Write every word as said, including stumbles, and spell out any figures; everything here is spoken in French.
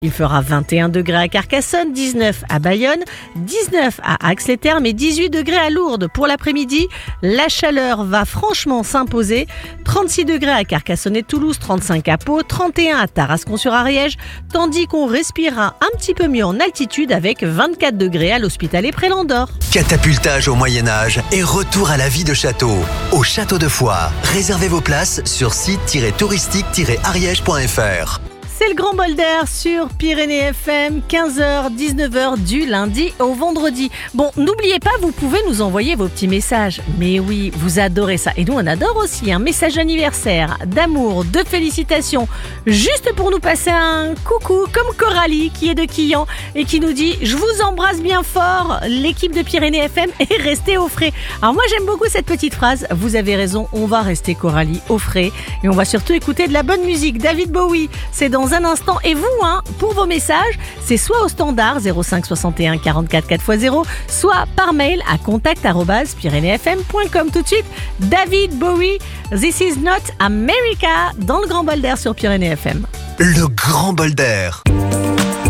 Il fera vingt et un degrés à Carcassonne, dix-neuf à Bayonne, dix-neuf à Ax-les-Thermes et dix-huit degrés à Lourdes. Pour l'après-midi, la chaleur va franchement s'imposer. trente-six degrés à Carcassonne et Toulouse, trente-cinq à Pau, trente et un à Tarascon-sur-Ariège, tandis qu'on respirera un petit peu mieux en altitude avec vingt-quatre degrés à l'Hospitalet près Landor. Catapultage au Moyen-Âge et retour à la vie de château. Au Château de Foix, réservez vos places sur site tiret touristique tiret ariège point f r. C'est le Grand Bol d'Air sur Pyrénées F M, quinze heures, dix-neuf heures du lundi au vendredi. Bon, n'oubliez pas, vous pouvez nous envoyer vos petits messages. Mais oui, vous adorez ça. Et nous, on adore aussi un message d'anniversaire, d'amour, de félicitations. Juste pour nous passer un coucou, comme Coralie qui est de Quillan et qui nous dit « Je vous embrasse bien fort, l'équipe de Pyrénées F M est restée au frais ». Alors moi, j'aime beaucoup cette petite phrase. Vous avez raison, on va rester, Coralie, au frais. Et on va surtout écouter de la bonne musique. David Bowie, c'est dans un instant. Et vous, hein, pour vos messages, c'est soit au standard zéro cinq soixante et un quarante-quatre quatre fois zéro, soit par mail à contact arobase pyrénées f m point com. Tout de suite, David Bowie, This is not America, dans le Grand Bol d'Air sur Pyrénées F M. Le Grand Bol d'Air.